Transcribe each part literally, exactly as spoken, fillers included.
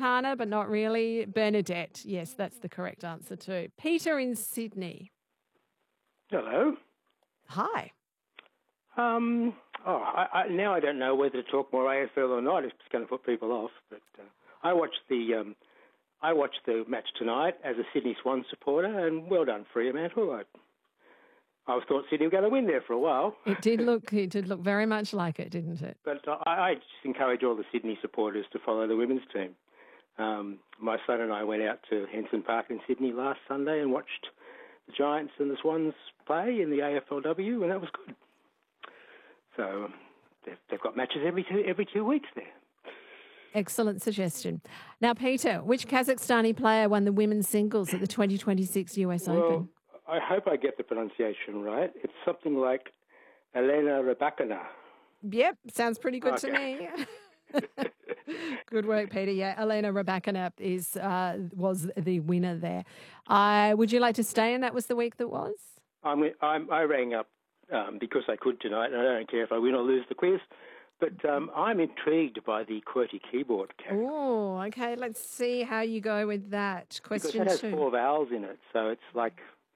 Tana, but not really. Bernadette. Yes, that's the correct answer too. Peter in Sydney. Hello. Hi. Um, oh, I, I, now I don't know whether to talk more A F L or not. It's going to put people off. But uh, I watched the um, I watched the match tonight as a Sydney Swans supporter, and well done, Fremantle. I, I thought Sydney were going to win there for a while. It did look it did look very much like it, didn't it? But I, I just encourage all the Sydney supporters to follow the women's team. Um, my son and I went out to Henson Park in Sydney last Sunday and watched the Giants and the Swans play in the A F L W, and that was good. So they've, they've got matches every two every two weeks there. Excellent suggestion. Now, Peter, which Kazakhstani player won the women's singles at the twenty twenty-six U S well, Open? I hope I get the pronunciation right. It's something like Elena Rybakina. Yep, sounds pretty good Okay. to me. Good work, Peter. Yeah, Elena Rybakina is uh, was the winner there. Uh, would you like to stay? And that was the week that was. I'm, I'm, I rang up um, because I could tonight, and I don't care if I win or lose the quiz. But um, I'm intrigued by the QWERTY keyboard category. Oh, okay. Let's see how you go with that. Question because it has two. four vowels in it, so it's like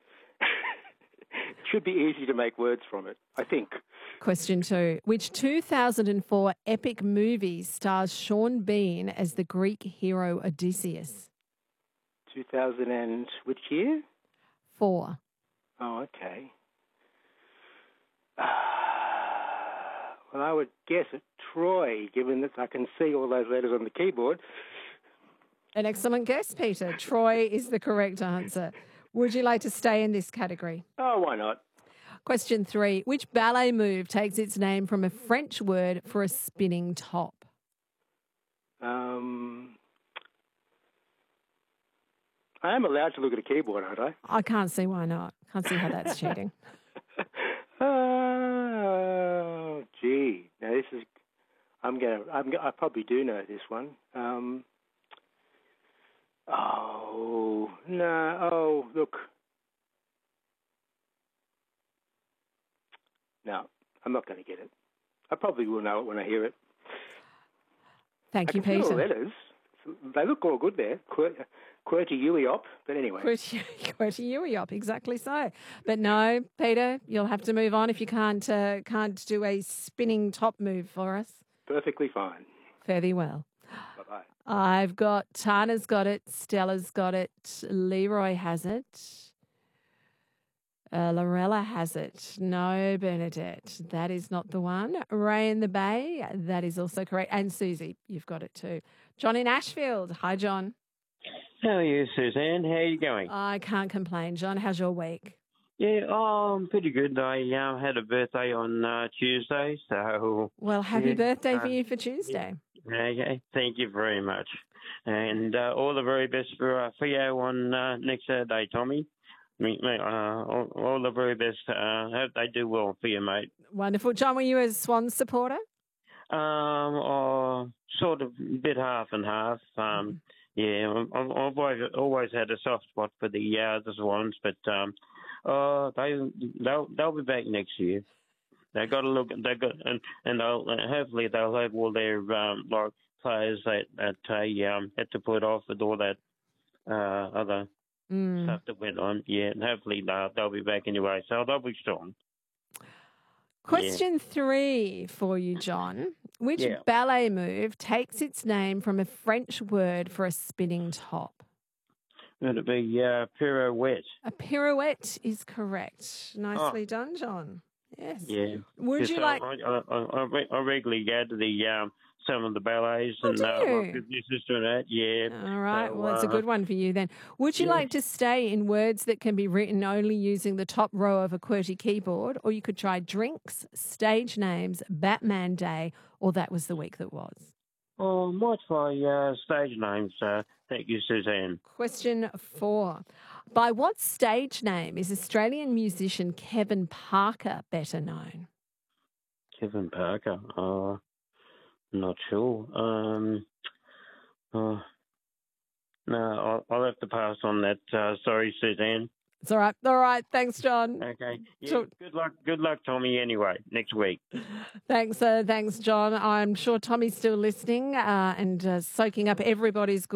it should be easy to make words from it, I think. Question two. Which two thousand four epic movie stars Sean Bean as the Greek hero Odysseus? two thousand and which year? Four. Oh, okay. Well, I would guess at Troy, given that I can see all those letters on the keyboard. An excellent guess, Peter. Troy is the correct answer. Would you like to stay in this category? Oh, why not? Question three. Which ballet move takes its name from a French word for a spinning top? Um, I am allowed to look at a keyboard, aren't I? I can't see why not. Can't see how that's cheating. Oh, gee. Now this is. I'm gonna. I'm. I probably do know this one. Um. Oh no. Oh look. No, I'm not going to get it. I probably will know it when I hear it. Thank I you, can see all Peter. the letters. They look all good there. QWERTY Uiop, but anyway. QWERTY Uiop, exactly so. But no, Peter, you'll have to move on if you can't uh, can't do a spinning top move for us. Perfectly fine. Fare thee well. Bye-bye. I've got Tana's got it, Stella's got it, Leroy has it, uh, Lorella has it. No, Bernadette, that is not the one. Ray in the Bay, that is also correct. And Susie, you've got it too. John in Ashfield. Hi, John. How are you, Suzanne? How are you going? I can't complain. John, how's your week? Yeah, oh, I'm pretty good. I uh, had a birthday on uh, Tuesday, so... Well, happy yeah, birthday uh, for you for Tuesday. Yeah, okay, thank you very much. And uh, all the very best for uh, Theo on uh, next Saturday, Tommy. Me, me, uh, all, all the very best. I uh, hope they do well for you, mate. Wonderful. John, were you a Swans supporter? Um, oh, sort of a bit half and half. Um, yeah, I've I've always, always had a soft spot for the uh, the Swans, but um, oh, they they'll they'll be back next year. They got to look. They got and and they'll, hopefully they'll have all their um, like players that that they um, had to put off with all that uh, other mm. stuff that went on. Yeah, and hopefully they'll they'll be back anyway. So they'll be strong. Question yeah. three for you, John. Which yeah. ballet move takes its name from a French word for a spinning top? It'll be uh, pirouette. A pirouette is correct. Nicely oh. done, John. Yes. Yeah. Would Just, you uh, like... I, I, I, I regularly go to the um, some of the ballets oh, and do uh, you? my business doing that. Yeah. All right. So, well, that's a uh, good one for you then. Would you yeah. like to stay in words that can be written only using the top row of a QWERTY keyboard, or you could try drinks, stage names, Batman Day, or that was the week that was? Oh, I might try uh, stage names. Uh, thank you, Suzanne. Question four. By what stage name is Australian musician Kevin Parker better known? Kevin Parker. Uh, not sure. Um, uh, no, I'll, I'll have to pass on that. Uh, sorry, Suzanne. It's all right. All right. Thanks, John. Okay. Yeah, So- good luck. Good luck, Tommy. Anyway, next week. Thanks, uh, thanks, John. I'm sure Tommy's still listening uh, and uh, soaking up everybody's good.